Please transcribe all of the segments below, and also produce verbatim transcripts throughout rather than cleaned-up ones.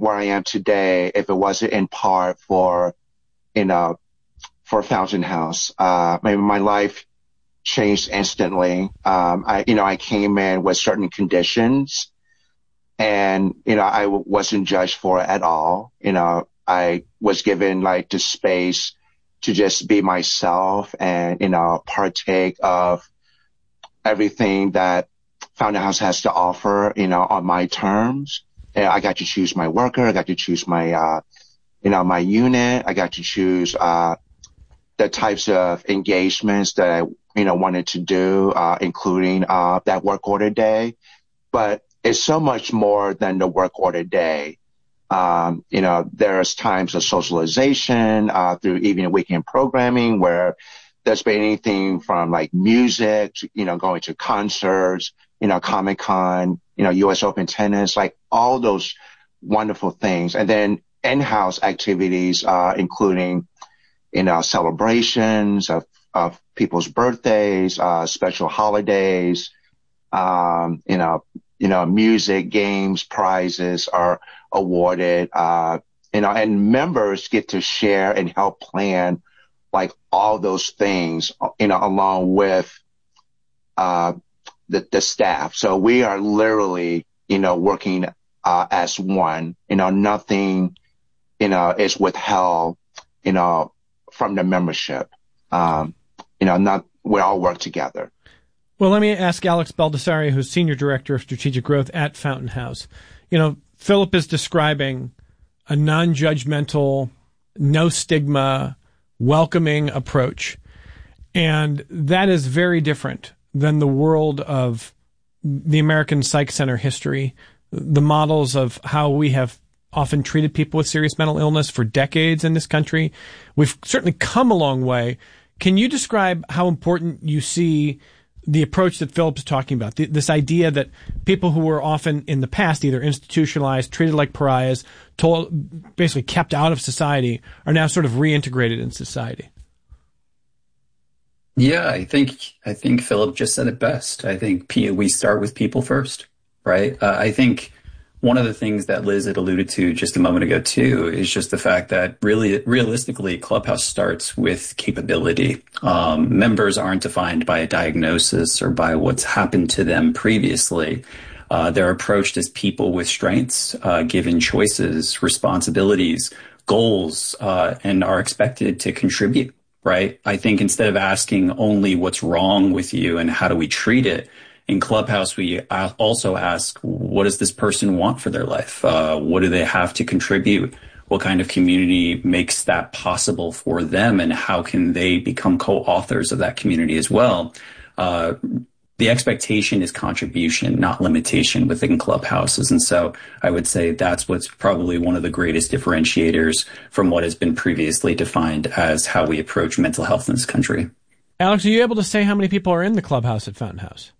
where I am today if it wasn't in part for, you know, for Fountain House. Uh, maybe my life changed instantly. Um, I, you know, I came in with certain conditions and, you know, I w- wasn't judged for it at all. You know, I was given like the space to just be myself and, you know, partake of everything that Fountain House has to offer, you know, on my terms. And I got to choose my worker. I got to choose my, uh, you know, my unit. I got to choose, uh, the types of engagements that I, you know, wanted to do, uh, including, uh, that work order day. But it's so much more than the work order day. Um, you know, there's times of socialization, uh, through evening weekend programming where there's been anything from like music, to, you know, going to concerts, you know, Comic-Con, you know, U S Open tennis, like all those wonderful things. And then in-house activities, uh, including, you know, celebrations of, of people's birthdays, uh, special holidays, um, you know, you know, music, games, prizes are awarded, uh, you know, and members get to share and help plan like all those things, you know, along with, uh, the, the staff. So we are literally, you know, working, uh, as one, you know, nothing, you know, is withheld, you know, from the membership. Um, you know, not, we all work together. Well, let me ask Alex Baldessari, who's Senior Director of Strategic Growth at Fountain House. You know, Philip is describing a non-judgmental, no stigma, welcoming approach. And that is very different than the world of the American Psych Center history, the models of how we have often treated people with serious mental illness for decades in this country. We've certainly come a long way. Can you describe how important you see the approach that Philip's talking about, th- this idea that people who were often in the past either institutionalized, treated like pariahs, told, basically kept out of society, are now sort of reintegrated in society? Yeah, I think I think Philip just said it best. I think P- we start with people first, right? Uh, I think one of the things that Liz had alluded to just a moment ago, too, is just the fact that really, realistically, Clubhouse starts with capability. Um, members aren't defined by a diagnosis or by what's happened to them previously. Uh, they're approached as people with strengths, uh, given choices, responsibilities, goals, uh, and are expected to contribute, right? I think instead of asking only what's wrong with you and how do we treat it, in Clubhouse, we also ask, what does this person want for their life? Uh, what do they have to contribute? What kind of community makes that possible for them? And how can they become co-authors of that community as well? Uh, the expectation is contribution, not limitation within Clubhouses. And so I would say that's what's probably one of the greatest differentiators from what has been previously defined as how we approach mental health in this country. Alex, are you able to say how many people are in the Clubhouse at Fountain House?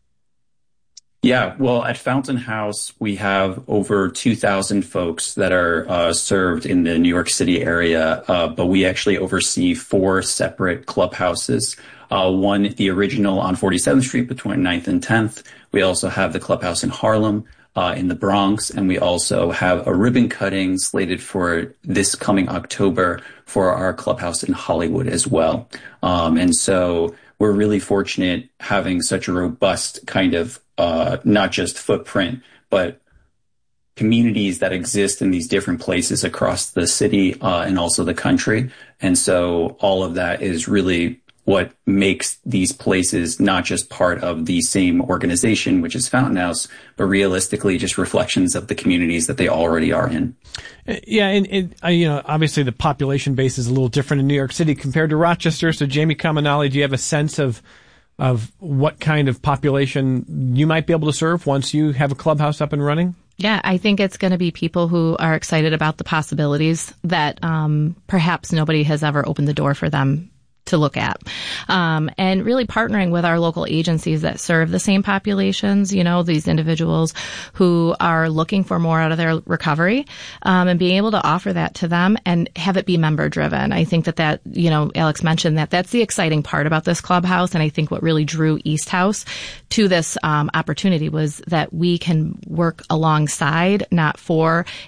Yeah, well, at Fountain House, we have over two thousand folks that are uh, served in the New York City area, uh, but we actually oversee four separate clubhouses. Uh, one, the original on forty-seventh Street between ninth and tenth. We also have the clubhouse in Harlem, uh, in the Bronx, and we also have a ribbon cutting slated for this coming October for our clubhouse in Hollywood as well. Um, and so we're really fortunate having such a robust kind of Uh, not just footprint, but communities that exist in these different places across the city uh, and also the country. And so all of that is really what makes these places not just part of the same organization, which is Fountain House, but realistically just reflections of the communities that they already are in. Yeah, and, and uh, you know, obviously the population base is a little different in New York City compared to Rochester. So Jamie Kaminali, do you have a sense of of what kind of population you might be able to serve once you have a clubhouse up and running? Yeah, I think it's going to be people who are excited about the possibilities that um, perhaps nobody has ever opened the door for them to look at. Um, and really partnering with our local agencies that serve the same populations, you know, these individuals who are looking for more out of their recovery, um, and being able to offer that to them and have it be member driven. I think that that, you know, Alex mentioned that that's the exciting part about this clubhouse. And I think what really drew East House to this um, opportunity was that we can work alongside, not for, and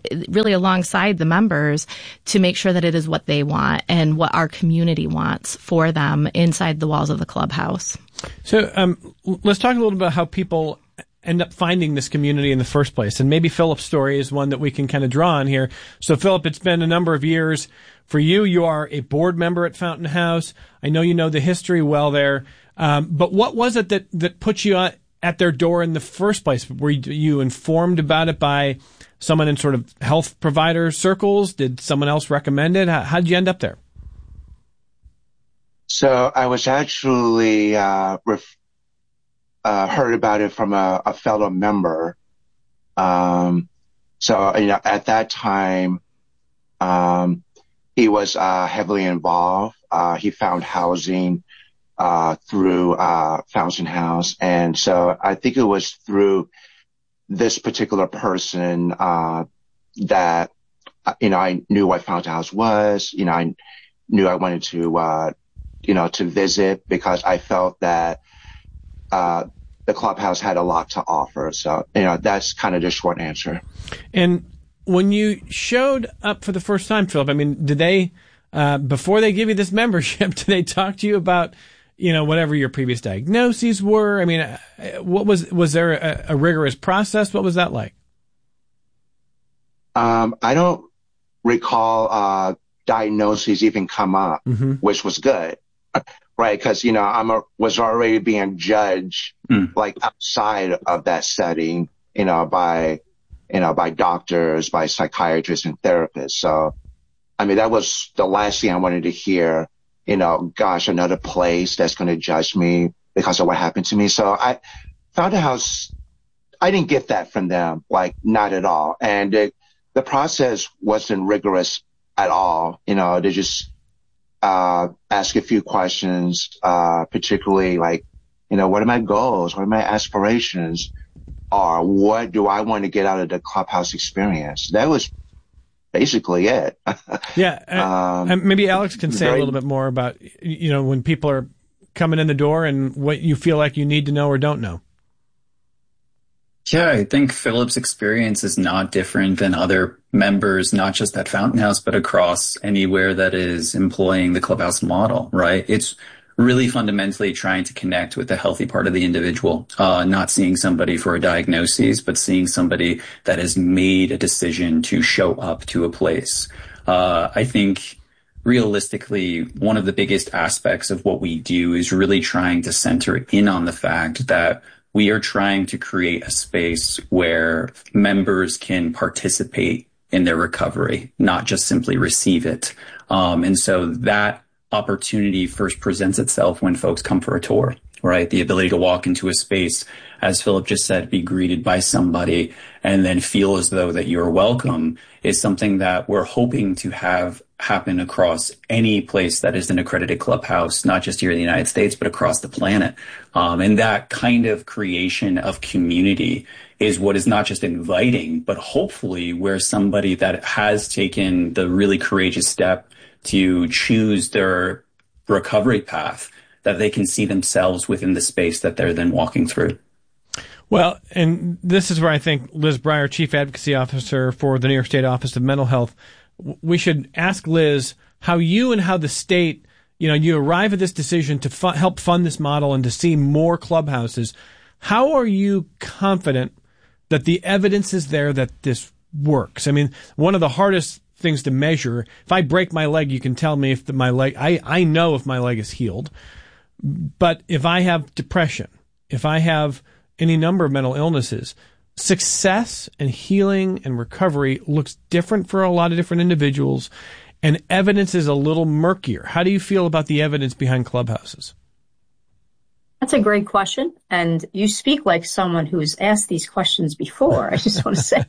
really alongside the members to make sure that it is what they want and what our community wants for them inside the walls of the clubhouse. So um, let's talk a little bit about how people end up finding this community in the first place. And maybe Philip's story is one that we can kind of draw on here. So Philip, it's been a number of years for you. You are a board member at Fountain House. I know you know the history well there. Um, but what was it that, that put you at, at their door in the first place? Were you, you informed about it by someone in sort of health provider circles? Did someone else recommend it? How, how did you end up there? So I was actually uh, ref- uh, heard about it from a, a fellow member. Um, so you know, at that time, um, he was uh, heavily involved. Uh, he found housing uh, through uh, Fountain House, and so I think it was through this particular person uh, that you know I knew what Fountain House was. You know, I knew I wanted to. Uh, you know, to visit because I felt that, uh, the clubhouse had a lot to offer. So, you know, that's kind of the short answer. And when you showed up for the first time, Philip, I mean, did they, uh, before they give you this membership, did they talk to you about, you know, whatever your previous diagnoses were? I mean, what was, was there a, a rigorous process? What was that like? Um, I don't recall, uh, diagnoses even come up, mm-hmm. which was good. Right, because you know I'm a, was already being judged mm. like outside of that setting, you know, by you know by doctors, by psychiatrists and therapists. So, I mean, that was the last thing I wanted to hear. You know, gosh, another place that's going to judge me because of what happened to me. So I found a house. I didn't get that from them, like not at all. And it, the process wasn't rigorous at all. You know, they just Uh, ask a few questions, uh, particularly like, you know, what are my goals? What are my aspirations? Or what do I want to get out of the clubhouse experience? That was basically it. Yeah. Um, and maybe Alex can say very, a little bit more about, you know, when people are coming in the door and what you feel like you need to know or don't know. Yeah, I think Philip's experience is not different than other members, not just at Fountain House, but across anywhere that is employing the clubhouse model, right? It's really fundamentally trying to connect with the healthy part of the individual, uh, not seeing somebody for a diagnosis, but seeing somebody that has made a decision to show up to a place. Uh, I think realistically, one of the biggest aspects of what we do is really trying to center in on the fact that we are trying to create a space where members can participate in their recovery, not just simply receive it. Um, and so that opportunity first presents itself when folks come for a tour, right? The ability to walk into a space, as Philip just said, be greeted by somebody and then feel as though that you're welcome is something that we're hoping to have happen across any place that is an accredited clubhouse, not just here in the United States, but across the planet. Um, and that kind of creation of community is what is not just inviting, but hopefully where somebody that has taken the really courageous step to choose their recovery path, that they can see themselves within the space that they're then walking through. Well, and this is where I think Liz Breyer, Chief Advocacy Officer for the New York State Office of Mental Health, we should ask Liz how you and how the state, you know, you arrive at this decision to fu- help fund this model and to see more clubhouses. How are you confident that the evidence is there that this works? I mean, one of the hardest things to measure, if I break my leg, you can tell me if the, my leg, I, I know if my leg is healed. But if I have depression, if I have any number of mental illnesses, success and healing and recovery looks different for a lot of different individuals, and evidence is a little murkier. How do you feel about the evidence behind clubhouses? That's a great question, and you speak like someone who's asked these questions before, I just want to say.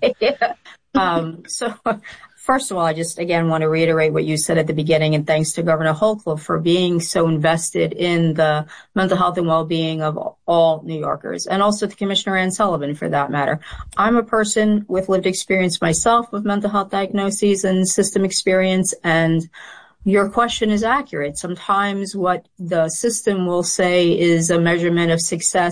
um, so first of all, I just, again, want to reiterate what you said at the beginning, and thanks to Governor Hochul for being so invested in the mental health and well-being of all New Yorkers, and also to Commissioner Ann Sullivan, for that matter. I'm a person with lived experience myself with mental health diagnoses and system experience, and your question is accurate. Sometimes what the system will say is a measurement of success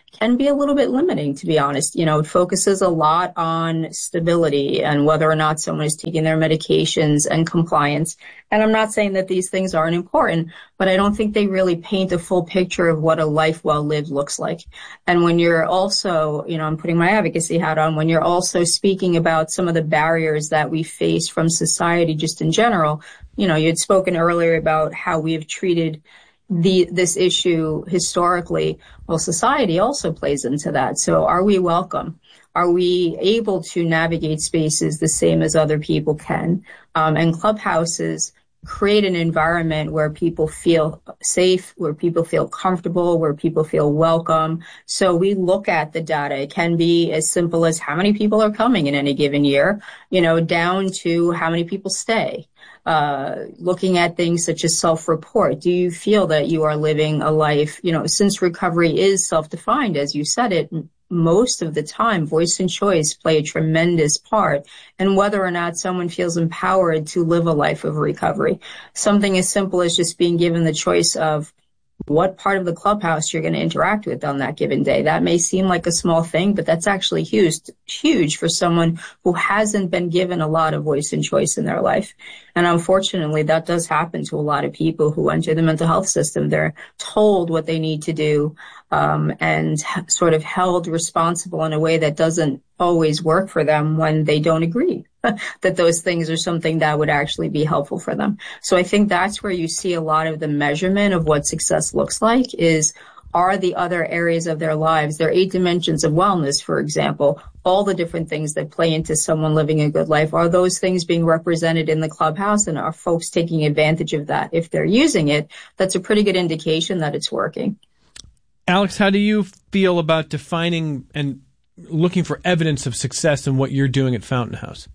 can be a little bit limiting, to be honest. You know, it focuses a lot on stability and whether or not someone is taking their medications and compliance. And I'm not saying that these things aren't important, but I don't think they really paint a full picture of what a life well lived looks like. And when you're also, you know, I'm putting my advocacy hat on, when you're also speaking about some of the barriers that we face from society just in general, you know, you had spoken earlier about how we have treated the this issue historically. Well, society also plays into that. So are we welcome? Are we able to navigate spaces the same as other people can? Um, and clubhouses create an environment where people feel safe, where people feel comfortable, where people feel welcome. So we look at the data. It can be as simple as how many people are coming in any given year, you know, down to how many people stay. Uh, looking at things such as self-report. Do you feel that you are living a life, you know, since recovery is self-defined, as you said it, most of the time, voice and choice play a tremendous part in whether or not someone feels empowered to live a life of recovery. Something as simple as just being given the choice of what part of the clubhouse you're going to interact with on that given day. That may seem like a small thing, but that's actually huge, huge for someone who hasn't been given a lot of voice and choice in their life. And unfortunately, that does happen to a lot of people who enter the mental health system. They're told what they need to do, um, and sort of held responsible in a way that doesn't always work for them when they don't agree that those things are something that would actually be helpful for them. So I think that's where you see a lot of the measurement of what success looks like is, are the other areas of their lives, their eight dimensions of wellness, for example, all the different things that play into someone living a good life, are those things being represented in the clubhouse, and are folks taking advantage of that? If they're using it, that's a pretty good indication that it's working. Alex, how do you feel about defining and looking for evidence of success in what you're doing at Fountain House?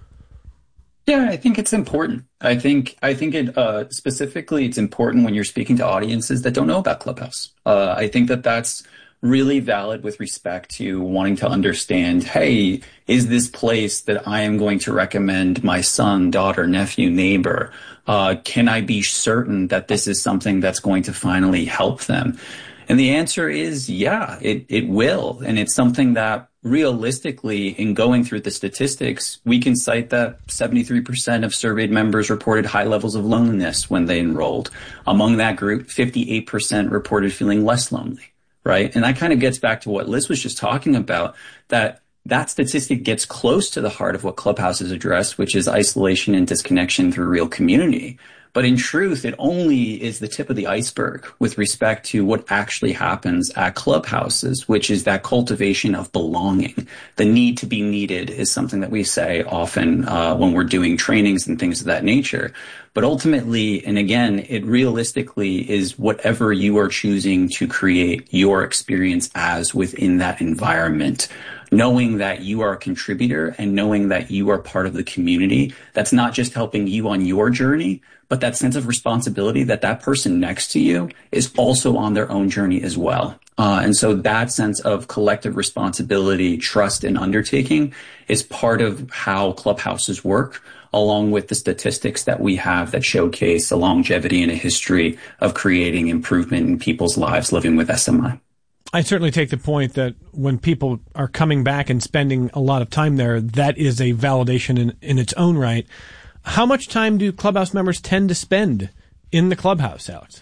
Yeah, I think it's important. I think I think it uh, specifically it's important when you're speaking to audiences that don't know about Clubhouse. Uh, I think that that's really valid with respect to wanting to understand, hey, is this place that I am going to recommend my son, daughter, nephew, neighbor? Uh, can I be certain that this is something that's going to finally help them? And the answer is, yeah, it, it will. And it's something that realistically, in going through the statistics, we can cite that seventy-three percent of surveyed members reported high levels of loneliness when they enrolled. Among that group, fifty-eight percent reported feeling less lonely, right? And that kind of gets back to what Liz was just talking about, that that statistic gets close to the heart of what Clubhouse has addressed, which is isolation and disconnection through real community. But in truth, it only is the tip of the iceberg with respect to what actually happens at clubhouses, which is that cultivation of belonging. The need to be needed is something that we say often uh, when we're doing trainings and things of that nature. But ultimately, and again, it realistically is whatever you are choosing to create your experience as within that environment. Knowing that you are a contributor and knowing that you are part of the community, that's not just helping you on your journey, but that sense of responsibility that that person next to you is also on their own journey as well. Uh, and so that sense of collective responsibility, trust, and undertaking is part of how clubhouses work, along with the statistics that we have that showcase a longevity and a history of creating improvement in people's lives living with S M I. I certainly take the point that when people are coming back and spending a lot of time there, that is a validation in, in its own right. How much time do Clubhouse members tend to spend in the Clubhouse, Alex?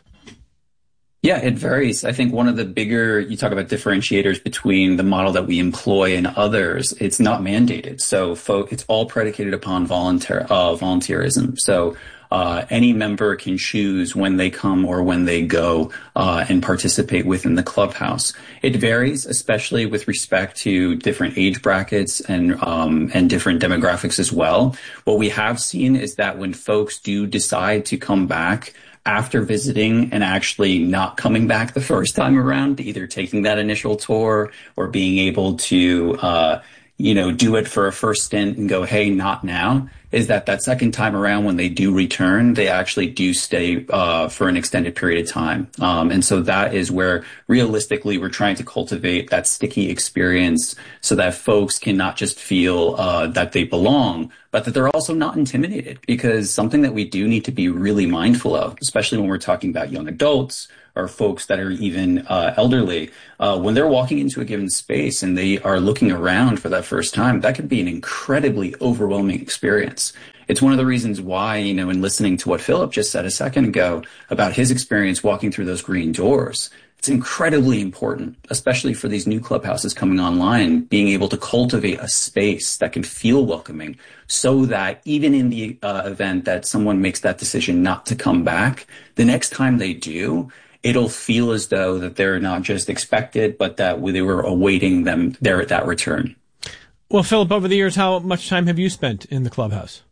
Yeah, it varies. I think one of the bigger, you talk about differentiators between the model that we employ and others, it's not mandated. So folk, it's all predicated upon volunteer, uh, volunteerism. So Uh, any member can choose when they come or when they go uh, and participate within the clubhouse. It varies, especially with respect to different age brackets and um, and different demographics as well. What we have seen is that when folks do decide to come back after visiting and actually not coming back the first time around, either taking that initial tour or being able to uh, you know, do it for a first stint and go, hey, not now, is that that second time around when they do return, they actually do stay uh, for an extended period of time. Um, and so that is where realistically we're trying to cultivate that sticky experience so that folks can not just feel uh, that they belong, but that they're also not intimidated, because something that we do need to be really mindful of, especially when we're talking about young adults or folks that are even uh, elderly, uh, when they're walking into a given space and they are looking around for that first time, that could be an incredibly overwhelming experience. It's one of the reasons why, you know, in listening to what Philip just said a second ago about his experience walking through those green doors, it's incredibly important, especially for these new clubhouses coming online, being able to cultivate a space that can feel welcoming so that even in the uh, event that someone makes that decision not to come back, the next time they do, it'll feel as though that they're not just expected, but that they were awaiting them there at that return. Well, Philip, over the years, how much time have you spent in the clubhouse?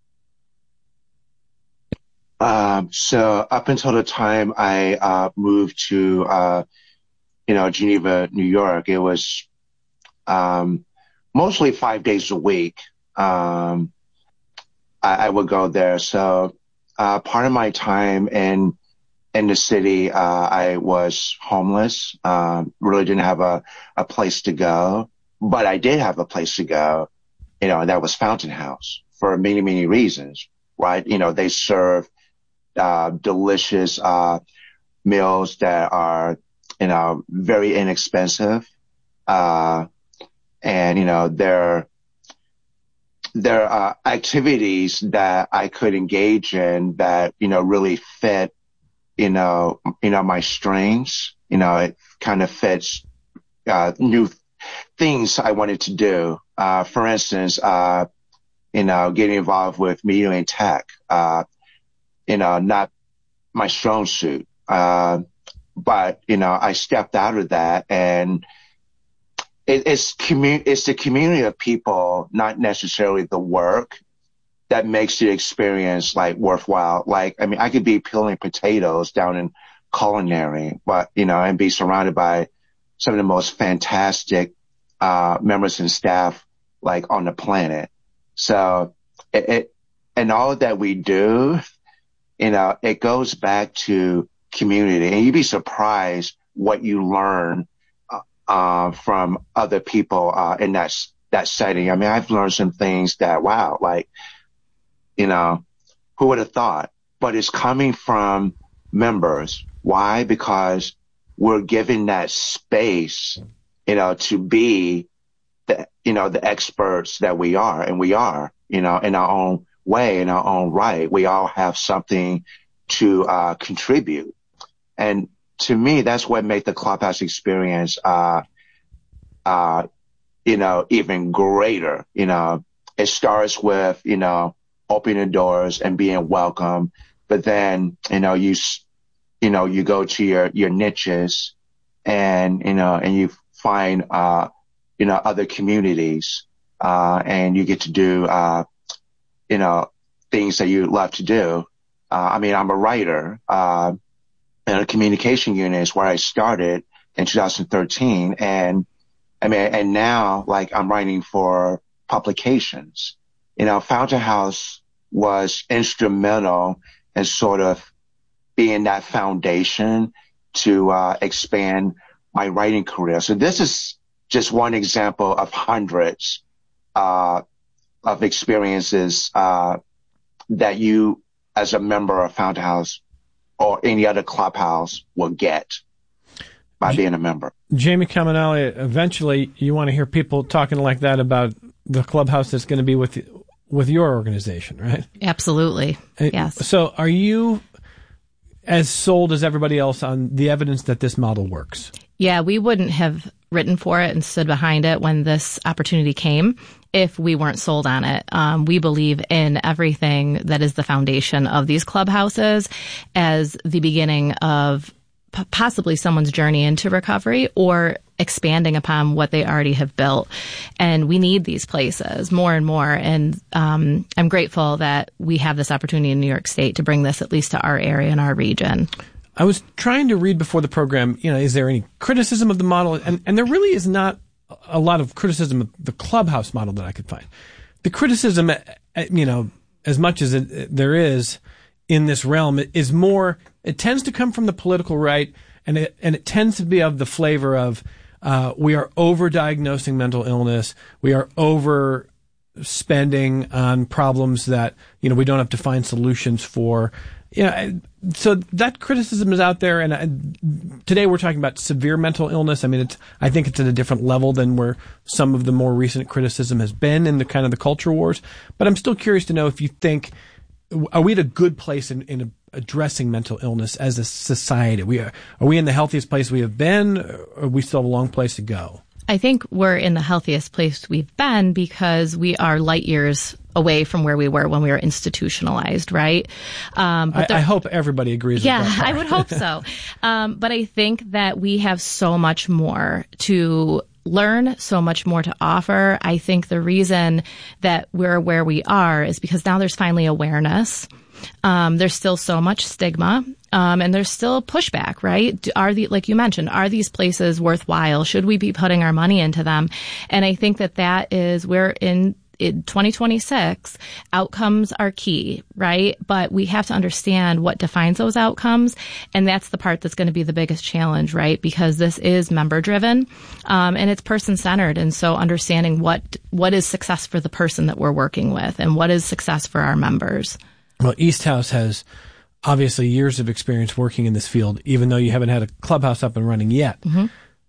Um, so up until the time I uh, moved to, uh, you know, Geneva, New York, it was um, mostly five days a week. Um, I, I would go there. So uh, part of my time in in the city, uh, I was homeless. Um, really didn't have a, a place to go, but I did have a place to go. You know, and that was Fountain House for many, many reasons. Right? You know, they serve Uh, delicious, uh, meals that are, you know, very inexpensive. Uh, and, you know, there, there are activities that I could engage in that, you know, really fit, you know, you know, my strengths. You know, it kind of fits, uh, new things I wanted to do. Uh, for instance, uh, you know, getting involved with media and tech, uh, you know, not my strong suit. Uh, but, you know, I stepped out of that, and it, it's commu- it's the community of people, not necessarily the work, that makes the experience like worthwhile. Like, I mean, I could be peeling potatoes down in culinary, but, you know, and be surrounded by some of the most fantastic, uh, members and staff like on the planet. So it, it and all that we do, you know, it goes back to community, and you'd be surprised what you learn uh, from other people uh, in that that setting. I mean, I've learned some things that, wow, like, you know, who would have thought? But it's coming from members. Why? Because we're given that space, you know, to be the, you know, the experts that we are, and we are, you know, in our own way, in our own right. We all have something to uh, contribute. And to me, that's what made the clubhouse experience, uh, uh, you know, even greater. You know, it starts with, you know, opening the doors and being welcome. But then, you know, you, you know, you go to your, your niches, and, you know, and you find, uh, you know, other communities, uh, and you get to do, uh, you know, things that you love to do. Uh, I mean, I'm a writer, uh, in a communication unit is where I started in two thousand thirteen. And I mean, and now, like, I'm writing for publications. You know, Fountain House was instrumental in sort of being that foundation to, uh, expand my writing career. So this is just one example of hundreds, uh, of experiences, uh, that you as a member of Fountain House or any other clubhouse will get by being a member. Jamie Caminelli, eventually you want to hear people talking like that about the clubhouse that's going to be with, with your organization, right? Absolutely. Yes. So are you as sold as everybody else on the evidence that this model works? Yeah, we wouldn't have written for it and stood behind it when this opportunity came if we weren't sold on it. Um, we believe in everything that is the foundation of these clubhouses as the beginning of p- possibly someone's journey into recovery or expanding upon what they already have built. And we need these places more and more. And um, I'm grateful that we have this opportunity in New York State to bring this at least to our area and our region. I was trying to read before the program, you know, is there any criticism of the model? And, and there really is not a lot of criticism of the clubhouse model that I could find. The criticism, you know, as much as it, there is in this realm, is more, it tends to come from the political right, and it, and it tends to be of the flavor of, uh, we are over-diagnosing mental illness, we are over spending on problems that, you know, we don't have to find solutions for. you know, so that criticism is out there, and I, today we're talking about severe mental illness. I mean, it's, I think it's at a different level than where some of the more recent criticism has been in the kind of the culture wars. But I'm still curious to know if you think, are we at a good place in, in addressing mental illness as a society? We are, are we in the healthiest place we have been, or are we still have a long place to go? I think we're in the healthiest place we've been because we are light years away from where we were when we were institutionalized, right? Um, but I, there, I hope everybody agrees yeah, with that. I would hope so. Um, but I think that we have so much more to learn, so much more to offer. I think the reason that we're where we are is because now there's finally awareness. Um, there's still so much stigma, um, and there's still pushback, right? Are the, like you mentioned, are these places worthwhile? Should we be putting our money into them? And I think that that is where in, in twenty twenty-six, outcomes are key, right? But we have to understand what defines those outcomes. And that's the part that's going to be the biggest challenge, right? Because this is member driven, um, and it's person centered. And so understanding what, what is success for the person that we're working with and what is success for our members. Well, East House has obviously years of experience working in this field, even though you haven't had a clubhouse up and running yet. Mm-hmm.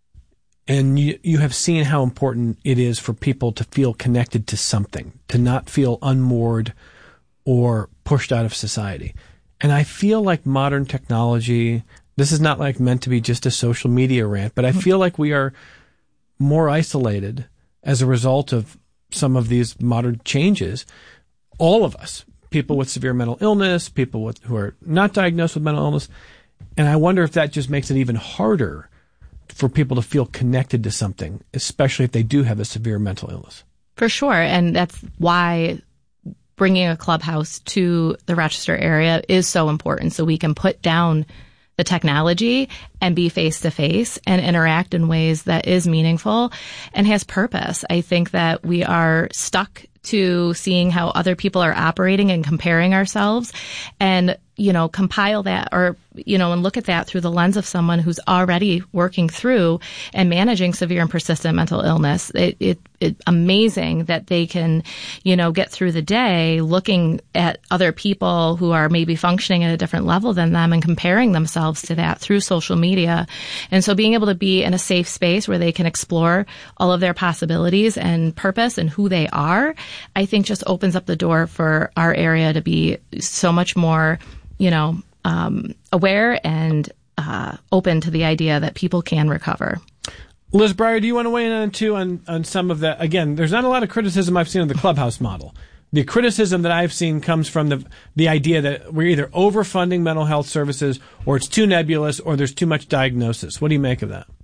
And you, you have seen how important it is for people to feel connected to something, to not feel unmoored or pushed out of society. And I feel like modern technology, this is not like meant to be just a social media rant, but I feel like we are more isolated as a result of some of these modern changes. All of us. People with severe mental illness, people with, who are not diagnosed with mental illness. And I wonder if that just makes it even harder for people to feel connected to something, especially if they do have a severe mental illness. For sure. And that's why bringing a clubhouse to the Rochester area is so important, so we can put down the technology and be face to face and interact in ways that is meaningful and has purpose. I think that we are stuck to seeing how other people are operating and comparing ourselves, and, you know, compile that or, you know, and look at that through the lens of someone who's already working through and managing severe and persistent mental illness. It, it, it amazing that they can, you know, get through the day looking at other people who are maybe functioning at a different level than them and comparing themselves to that through social media. And so being able to be in a safe space where they can explore all of their possibilities and purpose and who they are, I think just opens up the door for our area to be so much more, you know, um, aware and uh, open to the idea that people can recover. Liz Breyer, do you want to weigh in on too on, on some of that? Again, there's not a lot of criticism I've seen of the clubhouse model. The criticism that I've seen comes from the the idea that we're either overfunding mental health services, or it's too nebulous, or there's too much diagnosis. What do you make of that?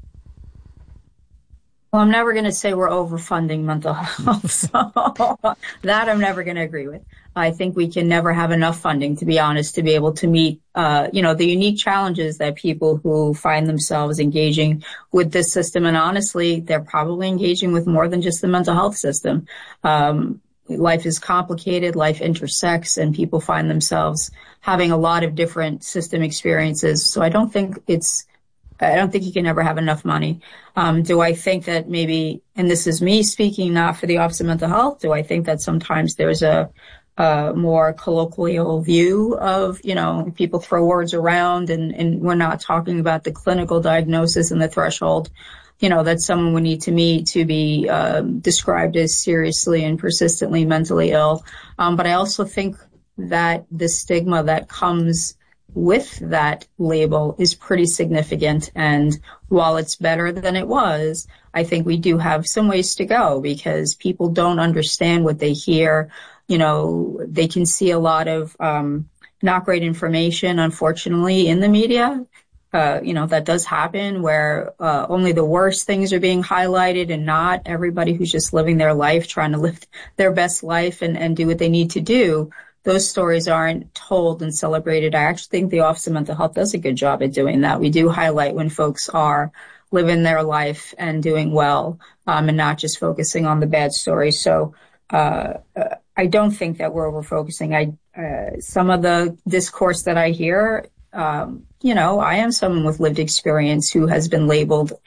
Well, I'm never going to say we're overfunding mental health. So that I'm never going to agree with. I think we can never have enough funding, to be honest, to be able to meet, uh, you know, the unique challenges that people who find themselves engaging with this system. And honestly, they're probably engaging with more than just the mental health system. Um, life is complicated, life intersects, and people find themselves having a lot of different system experiences. So I don't think it's I don't think you can ever have enough money. Um, do I think that maybe, and this is me speaking not for the Office of Mental Health, do I think that sometimes there's a, a more colloquial view of, you know, people throw words around and, and we're not talking about the clinical diagnosis and the threshold, you know, that someone would need to meet to be um, described as seriously and persistently mentally ill. Um, but I also think that the stigma that comes with that label is pretty significant. And while it's better than it was, I think we do have some ways to go because people don't understand what they hear. You know, they can see a lot of um, not great information, unfortunately, in the media. Uh, you know, that does happen where uh, only the worst things are being highlighted and not everybody who's just living their life, trying to live their best life and, and do what they need to do. Those stories aren't told and celebrated. I actually think the Office of Mental Health does a good job at doing that. We do highlight when folks are living their life and doing well, um, and not just focusing on the bad stories. So uh, I don't think that we're over focusing. I uh, some of the discourse that I hear, um, you know, I am someone with lived experience who has been labeled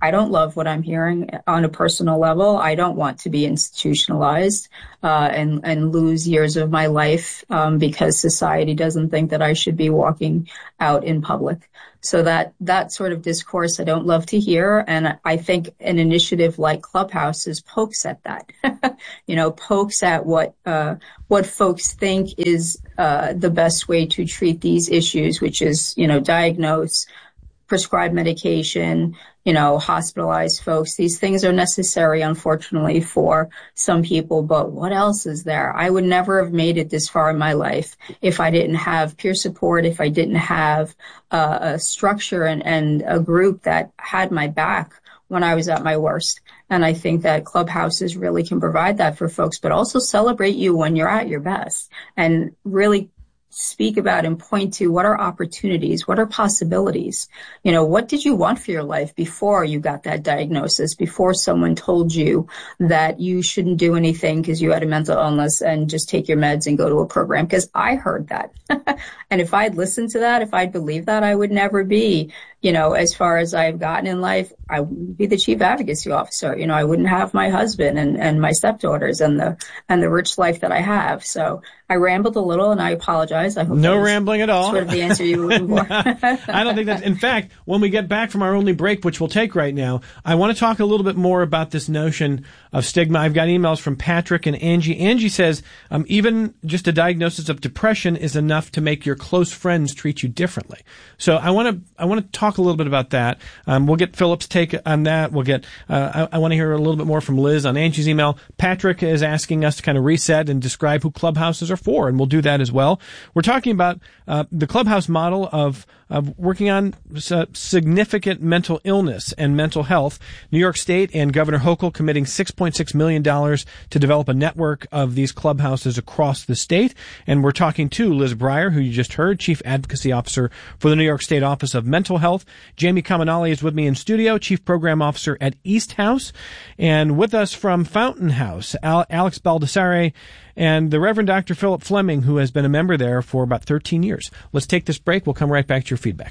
I don't love what I'm hearing on a personal level. I don't want to be institutionalized uh, and and lose years of my life um, because society doesn't think that I should be walking out in public. So that that sort of discourse I don't love to hear, and I think an initiative like Clubhouses pokes at that. you know, pokes at what uh, what folks think is uh, the best way to treat these issues, which is, you know, diagnose, prescribe medication, you know, hospitalize folks. These things are necessary, unfortunately, for some people, but what else is there? I would never have made it this far in my life if I didn't have peer support, if I didn't have uh, a structure and, and a group that had my back when I was at my worst. And I think that Clubhouses really can provide that for folks, but also celebrate you when you're at your best and really speak about and point to what are opportunities, what are possibilities. You know, what did you want for your life before you got that diagnosis, before someone told you that you shouldn't do anything because you had a mental illness and just take your meds and go to a program? Because I heard that. And if I'd listened to that, if I'd believed that, I would never be, you know, as far as I've gotten in life, I wouldn't be the chief advocacy officer. You know, I wouldn't have my husband and, and my stepdaughters and the, and the rich life that I have. So I rambled a little and I apologize. I hope no rambling at all. Sort of the answer you were looking for. I don't think that's, in fact, when we get back from our only break, which we'll take right now, I want to talk a little bit more about this notion of stigma. I've got emails from Patrick and Angie. Angie says, um, even just a diagnosis of depression is enough to make your close friends treat you differently. So I want to, I want to talk a little bit about that. Um, we'll get Philip's take on that. We'll get, uh, I, I want to hear a little bit more from Liz on Angie's email. Patrick is asking us to kind of reset and describe who Clubhouses are for, and we'll do that as well. We're talking about uh, the Clubhouse model of of working on uh, significant mental illness and mental health. New York State and Governor Hochul committing six point six million dollars to develop a network of these clubhouses across the state. And we're talking to Liz Breyer, who you just heard, Chief Advocacy Officer for the New York State Office of Mental Health. Jamie Kaminali is with me in studio, Chief Program Officer at East House. And with us from Fountain House, Al- Alex Baldassare and the Reverend Doctor Philip Fleming, who has been a member there for about thirteen years. Let's take this break. We'll come right back to your feedback.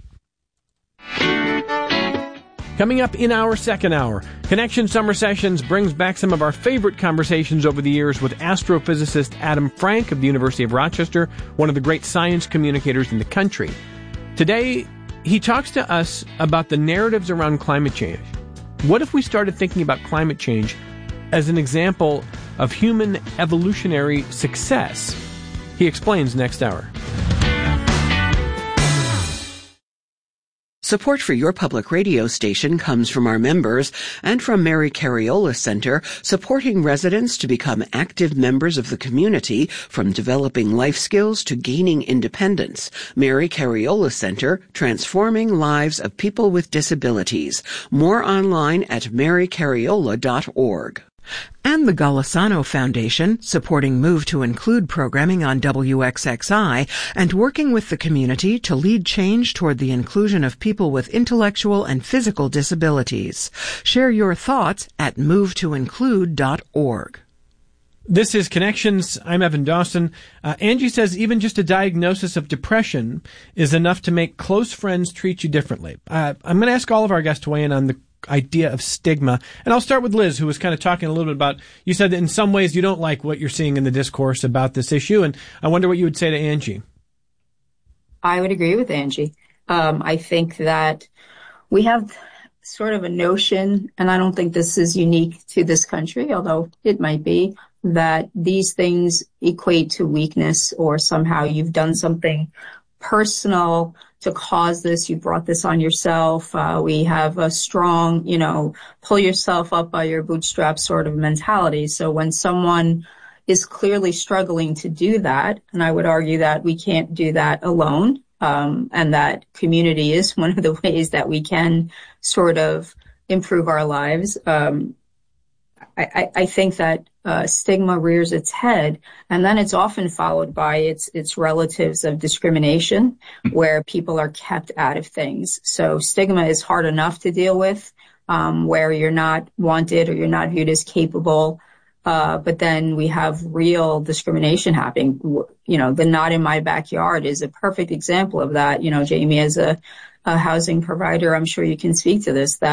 Coming up in our second hour, Connection Summer Sessions brings back some of our favorite conversations over the years with astrophysicist Adam Frank of the University of Rochester, one of the great science communicators in the country. Today, he talks to us about the narratives around climate change. What if we started thinking about climate change as an example of human evolutionary success? He explains next hour. Support for your public radio station comes from our members and from Mary Cariola Center, supporting residents to become active members of the community, from developing life skills to gaining independence. Mary Cariola Center, transforming lives of people with disabilities. More online at mary cariola dot org. And the Golisano Foundation, supporting Move to Include programming on W X X I and working with the community to lead change toward the inclusion of people with intellectual and physical disabilities. Share your thoughts at move to include dot org. This is Connections. I'm Evan Dawson. Uh, Angie says even just a diagnosis of depression is enough to make close friends treat you differently. Uh, I'm going to ask all of our guests to weigh in on the idea of stigma. And I'll start with Liz, who was kind of talking a little bit about, you said that in some ways you don't like what you're seeing in the discourse about this issue. And I wonder what you would say to Angie. I would agree with Angie. Um, I think that we have sort of a notion, and I don't think this is unique to this country, although it might be, that these things equate to weakness, or somehow you've done something personal to cause this. You brought this on yourself. Uh, we have a strong, you know, pull yourself up by your bootstraps sort of mentality. So when someone is clearly struggling to do that, and I would argue that we can't do that alone, um, and that community is one of the ways that we can sort of improve our lives. Um, I, I think that uh, stigma rears its head, and then it's often followed by its its relatives of discrimination, where people are kept out of things. So stigma is hard enough to deal with, um, where you're not wanted or you're not viewed as capable. Uh, but then we have real discrimination happening. You know, the Not in My Backyard is a perfect example of that. You know, Jamie, as a, a housing provider, I'm sure you can speak to this, that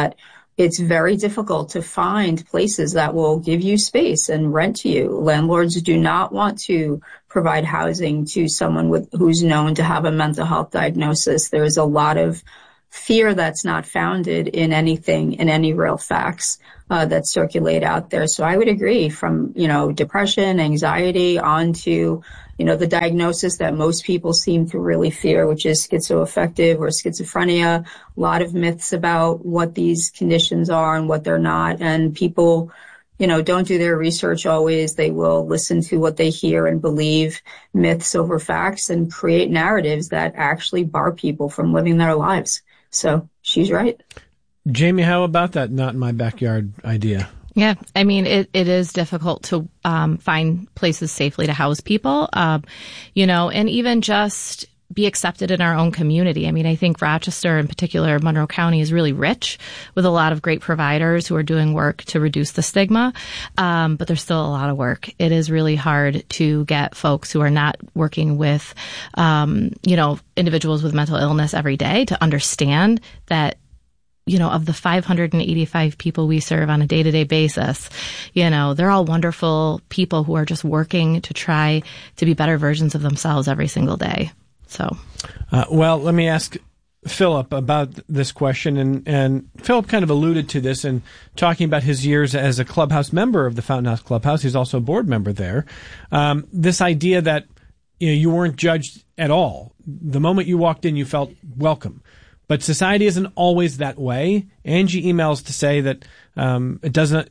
it's very difficult to find places that will give you space and rent to you. Landlords do not want to provide housing to someone with who's known to have a mental health diagnosis. There's a lot of fear that's not founded in anything, in any real facts uh, that circulate out there. So I would agree, from, you know, depression, anxiety, on to, you know, the diagnosis that most people seem to really fear, which is schizoaffective or schizophrenia. A lot of myths about what these conditions are and what they're not. And people, you know, don't do their research always. They will listen to what they hear and believe myths over facts and create narratives that actually bar people from living their lives. So she's right. Jamie, how about that not in my backyard idea? Yeah, I mean, it, it is difficult to um, find places safely to house people, um, you know, and even just be accepted in our own community. I mean, I think Rochester, in particular, Monroe County, is really rich with a lot of great providers who are doing work to reduce the stigma, um, but there's still a lot of work. It is really hard to get folks who are not working with, um, you know, individuals with mental illness every day to understand that, you know, of the five hundred eighty-five people we serve on a day-to-day basis, you know, they're all wonderful people who are just working to try to be better versions of themselves every single day. So, uh, well, let me ask Philip about this question. And, and Philip kind of alluded to this in talking about his years as a clubhouse member of the Fountain House Clubhouse. He's also a board member there. Um, this idea that, you know, you weren't judged at all. The moment you walked in, you felt welcome. But society isn't always that way. Angie emails to say that um, it doesn't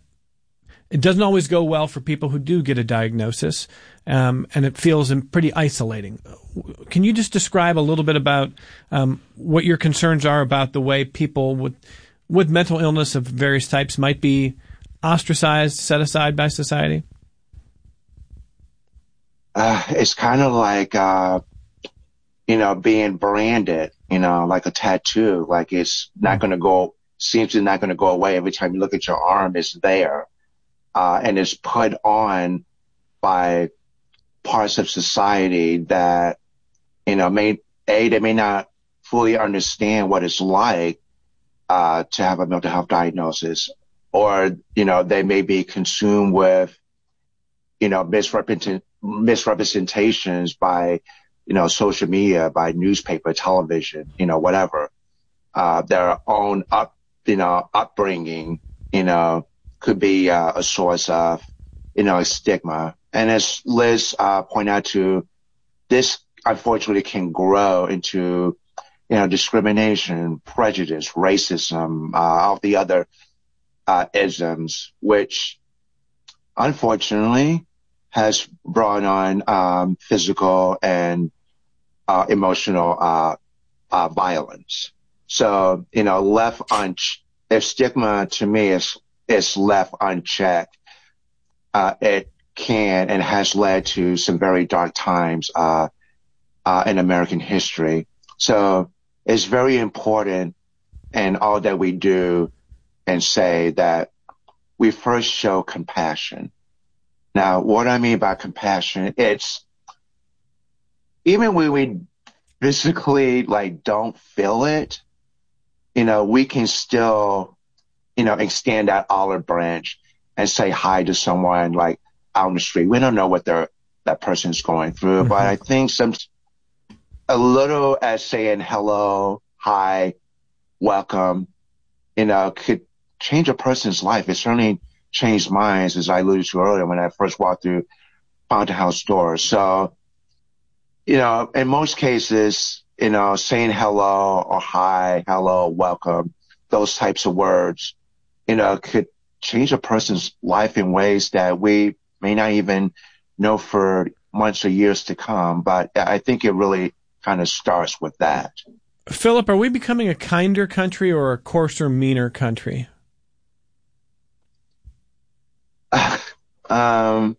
it doesn't always go well for people who do get a diagnosis, um, and it feels pretty isolating. Can you just describe a little bit about um, what your concerns are about the way people with with mental illness of various types might be ostracized, set aside by society? Uh, it's kind of like, uh, you know, being branded, you know, like a tattoo. Like it's not going to go, seems to not going to go away. Every time you look at your arm, it's there. Uh, and it's put on by parts of society that, you know, may, A, they may not fully understand what it's like, uh, to have a mental health diagnosis, or, you know, they may be consumed with, you know, misrepresent, misrepresentations by, you know, social media, by newspaper, television, you know, whatever, uh, their own up, you know, upbringing, you know, could be uh, a source of, you know, a stigma. And as Liz uh, pointed out to, this unfortunately can grow into, you know, discrimination, prejudice, racism, uh, all the other uh, isms, which unfortunately has brought on um, physical and uh, emotional uh, uh, violence. So, you know, left on, if stigma to me is is left unchecked, uh, it can and has led to some very dark times uh, uh, in American history. So it's very important in all that we do and say that we first show compassion. Now, what I mean by compassion, it's even when we physically like don't feel it, you know, we can still, you know, extend that olive branch and say hi to someone like out on the street. We don't know what they're, that person's going through, mm-hmm. but I think some, a little as saying hello, hi, welcome, you know, could change a person's life. It certainly changed mine, as I alluded to earlier when I first walked through Fountain House doors. So, you know, in most cases, you know, saying hello or hi, hello, welcome, those types of words, you know, could change a person's life in ways that we may not even know for months or years to come. But I think it really kind of starts with that. Philip, are we becoming a kinder country or a coarser, meaner country? um,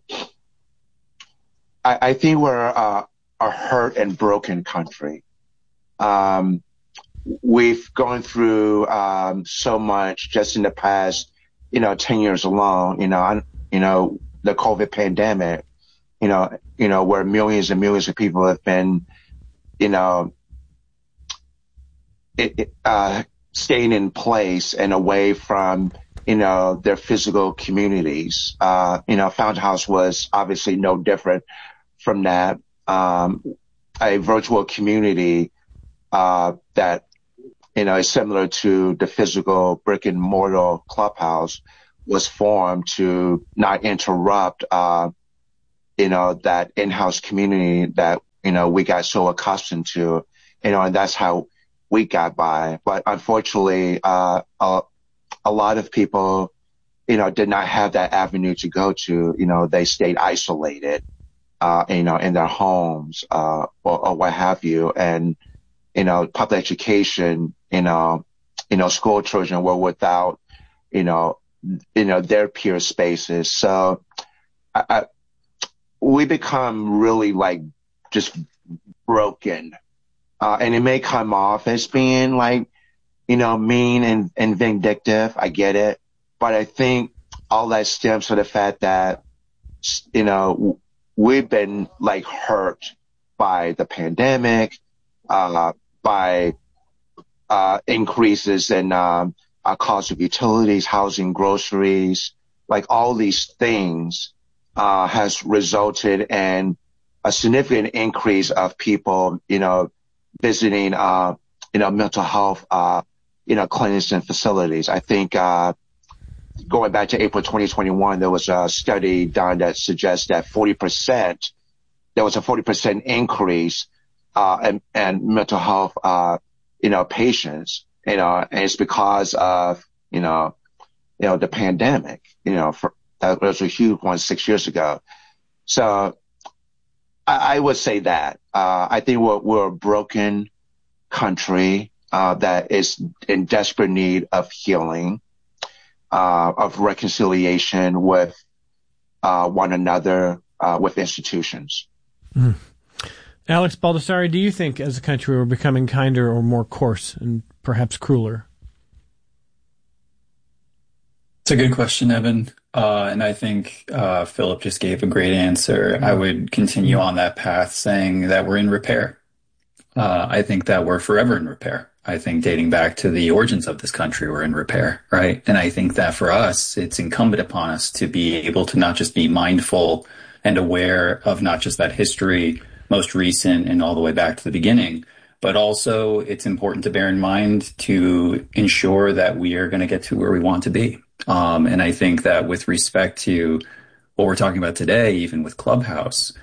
I, I think we're uh, a hurt and broken country. Um, we've gone through um, so much just in the past, you know, ten years alone. You know, I, you know, the COVID pandemic. You know, you know, where millions and millions of people have been, you know, it, it, uh, staying in place and away from, you know, their physical communities. Uh, you know, Fountain House was obviously no different from that. Um, a virtual community, uh, that, you know, is similar to the physical brick and mortar clubhouse was formed to not interrupt, uh, you know, that in-house community that, you know, we got so accustomed to, you know, and that's how we got by. But unfortunately, uh, a, a lot of people, you know, did not have that avenue to go to. You know, they stayed isolated, uh, you know, in their homes, uh, or, or what have you. And, you know, public education, you know, you know, school children were without, you know, you know, their peer spaces. So I, I, we become really like just broken. Uh, and it may come off as being like, you know, mean and, and vindictive. I get it. But I think all that stems from the fact that, you know, we've been like hurt by the pandemic, uh, by, uh, increases in, um, uh, cost of utilities, housing, groceries, like all these things, uh, has resulted in a significant increase of people, you know, visiting, uh, you know, mental health, uh, you know, clinics and facilities. I think, uh, going back to April twenty twenty-one, there was a study done that suggests that forty percent, there was a forty percent increase, uh, in, in mental health, uh, you know, patients, you know, and it's because of, you know, you know, the pandemic, you know, for, that was a huge one six years ago. So I, I would say that, uh, I think we're, we're a broken country, uh, that is in desperate need of healing, uh, of reconciliation with, uh, one another, uh, with institutions. Mm. Alex Baldassari, do you think as a country we're becoming kinder or more coarse and perhaps crueler? It's a good question, Evan. Uh, and I think uh, Philip just gave a great answer. I would continue on that path saying that we're in repair. Uh, I think that we're forever in repair. I think dating back to the origins of this country, we're in repair, right? And I think that for us, it's incumbent upon us to be able to not just be mindful and aware of not just that history, most recent and all the way back to the beginning, but also it's important to bear in mind to ensure that we are going to get to where we want to be. Um, and I think that with respect to what we're talking about today, even with Clubhouse,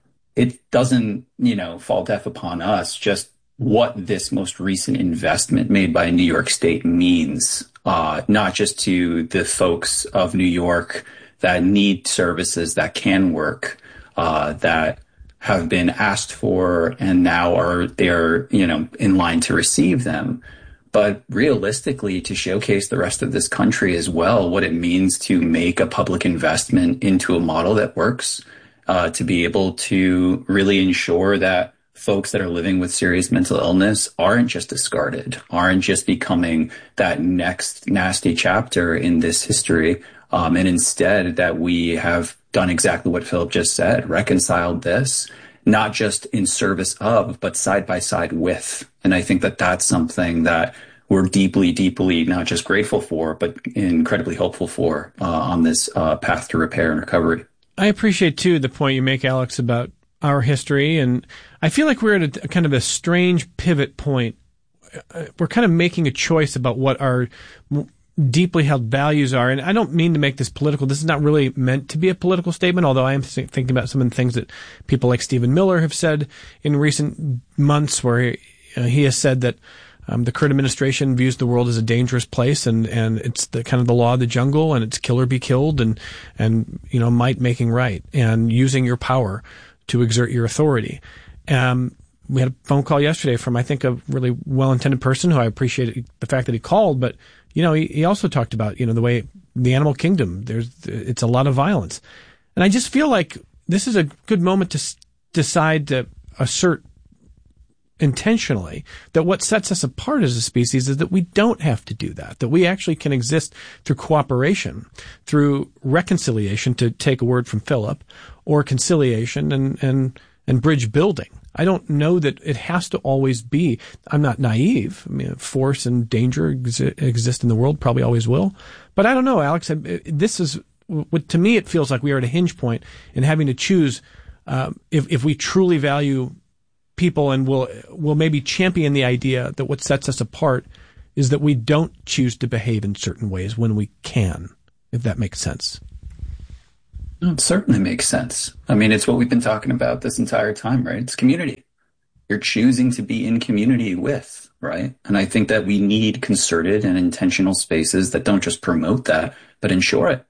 it doesn't, you know, fall deaf upon us just what this most recent investment made by New York State means, uh, not just to the folks of New York that need services that can work, uh, that have been asked for and now are they're, you know, in line to receive them. But realistically, to showcase the rest of this country as well, what it means to make a public investment into a model that works, uh, to be able to really ensure that folks that are living with serious mental illness aren't just discarded, aren't just becoming that next nasty chapter in this history, um, and instead that we have done exactly what Philip just said, reconciled this, not just in service of, but side by side with. And I think that that's something that we're deeply, deeply not just grateful for, but incredibly hopeful for uh, on this uh, path to repair and recovery. I appreciate, too, the point you make, Alex, about our history. And I feel like we're at a, a kind of a strange pivot point. We're kind of making a choice about what our deeply held values are. And I don't mean to make this political. This is not really meant to be a political statement, although I am th- thinking about some of the things that people like Stephen Miller have said in recent months, where he, uh, he has said that um, the current administration views the world as a dangerous place, and, and it's the kind of the law of the jungle, and it's kill or be killed, and, and, you know, might making right, and using your power to exert your authority. Um, we had a phone call yesterday from, I think, a really well-intended person who I appreciate the fact that he called, but you know, he, he also talked about, you know, the way the animal kingdom, there's, it's a lot of violence. And I just feel like this is a good moment to s- decide to assert intentionally that what sets us apart as a species is that we don't have to do that, that we actually can exist through cooperation, through reconciliation, to take a word from Philip, or conciliation and, and, and bridge building. I don't know that it has to always be. I'm not naive. I mean, force and danger exi- exist in the world, probably always will. But I don't know, Alex. This is, to me, it feels like we are at a hinge point in having to choose uh, if if we truly value people and will will maybe champion the idea that what sets us apart is that we don't choose to behave in certain ways when we can, if that makes sense. It certainly makes sense. I mean, it's what we've been talking about this entire time, right? It's community. You're choosing to be in community with, right? And I think that we need concerted and intentional spaces that don't just promote that, but ensure it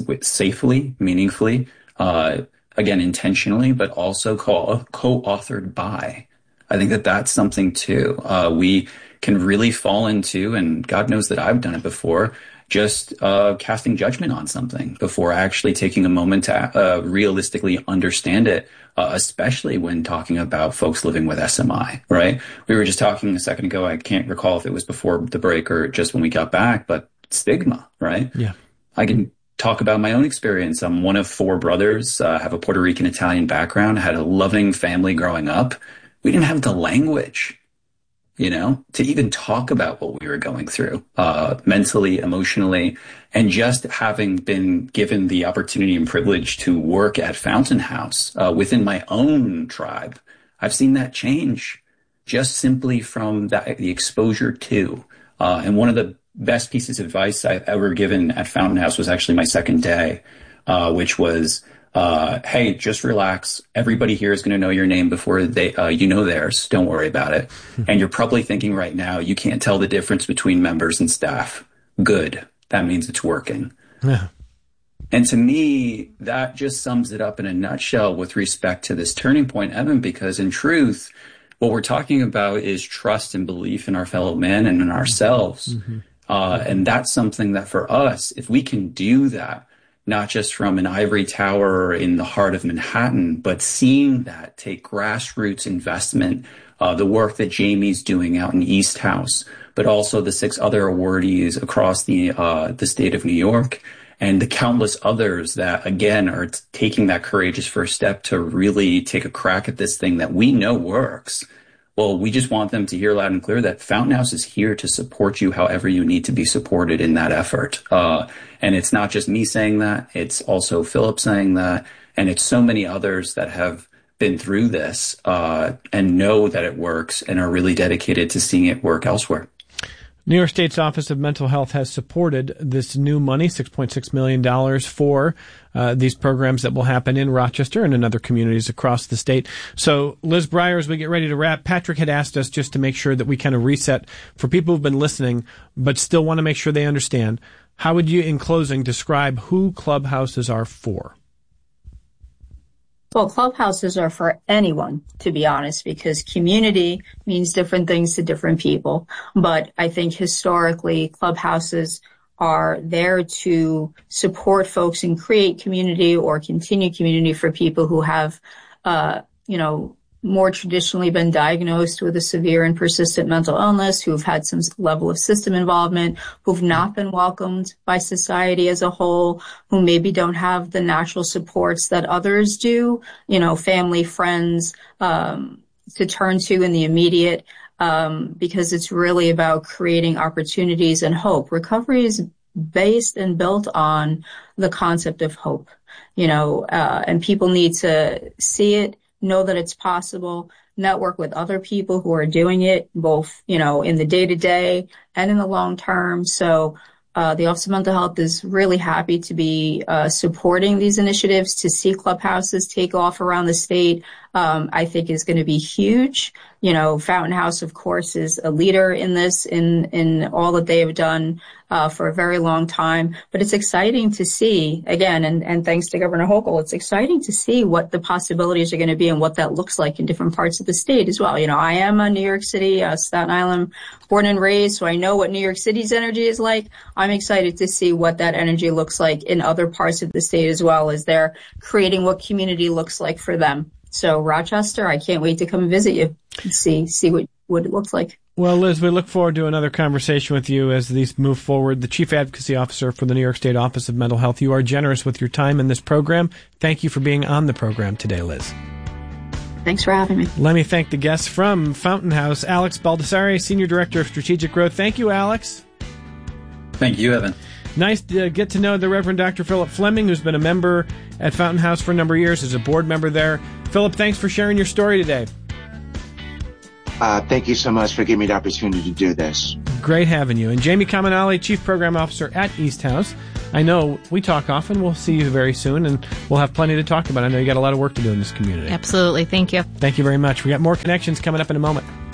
safely, meaningfully, uh, again, intentionally, but also co- co-authored by. I think that that's something too. Uh, we can really fall into, and God knows that I've done it before, just uh, casting judgment on something before actually taking a moment to uh, realistically understand it, uh, especially when talking about folks living with S M I, right? We were just talking a second ago, I can't recall if it was before the break or just when we got back, but stigma, right? Yeah. I can talk about my own experience. I'm one of four brothers, uh, have a Puerto Rican Italian background, had a loving family growing up. We didn't have the language, you know, to even talk about what we were going through, uh, mentally, emotionally, and just having been given the opportunity and privilege to work at Fountain House, uh, within my own tribe. I've seen that change just simply from that, the exposure to, uh, and one of the best pieces of advice I've ever given at Fountain House was actually my second day, uh, which was, Uh, hey, just relax. Everybody here is going to know your name before they, uh, you know theirs. Don't worry about it. And you're probably thinking right now, you can't tell the difference between members and staff. Good. That means it's working. Yeah. And to me, that just sums it up in a nutshell with respect to this turning point, Evan, because in truth, what we're talking about is trust and belief in our fellow men and in ourselves. Mm-hmm. Uh, and that's something that for us, if we can do that, not just from an ivory tower in the heart of Manhattan, but seeing that take grassroots investment, uh, the work that Jamie's doing out in East House, but also the six other awardees across the uh, the state of New York, and the countless others that, again, are t- taking that courageous first step to really take a crack at this thing that we know works. Well, we just want them to hear loud and clear that Fountain House is here to support you however you need to be supported in that effort. Uh, and it's not just me saying that, it's also Philip saying that, and it's so many others that have been through this uh, and know that it works and are really dedicated to seeing it work elsewhere. New York State's Office of Mental Health has supported this new money, six point six million dollars, for uh, these programs that will happen in Rochester and in other communities across the state. So, Liz Breyer, as we get ready to wrap, Patrick had asked us just to make sure that we kind of reset for people who've been listening but still want to make sure they understand. How would you, in closing, describe who clubhouses are for? Well, clubhouses are for anyone, to be honest, because community means different things to different people. But I think historically, clubhouses are there to support folks and create community or continue community for people who have, uh, you know, more traditionally been diagnosed with a severe and persistent mental illness, who've had some level of system involvement, who've not been welcomed by society as a whole, who maybe don't have the natural supports that others do, you know, family, friends, um, to turn to in the immediate, um, because it's really about creating opportunities and hope. Recovery is based and built on the concept of hope, you know, uh, and people need to see it, know that it's possible, network with other people who are doing it, both, you know, in the day-to-day and in the long term. So uh, the Office of Mental Health is really happy to be uh, supporting these initiatives. To see clubhouses take off around the state, um, I think is going to be huge. You know, Fountain House, of course, is a leader in this, in, in all that they have done uh, for a very long time. But it's exciting to see, again, and, and thanks to Governor Hochul, it's exciting to see what the possibilities are going to be and what that looks like in different parts of the state as well. You know, I am a New York City, uh, Staten Island, born and raised, so I know what New York City's energy is like. I'm excited to see what that energy looks like in other parts of the state as well, as they're creating what community looks like for them. So Rochester, I can't wait to come visit you and see see what, what it looks like. Well, Liz, we look forward to another conversation with you as these move forward. The Chief Advocacy Officer for the New York State Office of Mental Health. You are generous with your time in this program. Thank you for being on the program today, Liz. Thanks for having me. Let me thank the guests from Fountain House, Alex Baldassare, Senior Director of Strategic Growth. Thank you, Alex. Thank you, Evan. Nice to get to know the Reverend Doctor Philip Fleming, who's been a member at Fountain House for a number of years, as a board member there. Philip, thanks for sharing your story today. Uh, thank you so much for giving me the opportunity to do this. Great having you. And Jamie Kaminali, Chief Program Officer at East House. I know we talk often. We'll see you very soon, and we'll have plenty to talk about. I know you got a lot of work to do in this community. Absolutely. Thank you. Thank you very much. We got more connections coming up in a moment.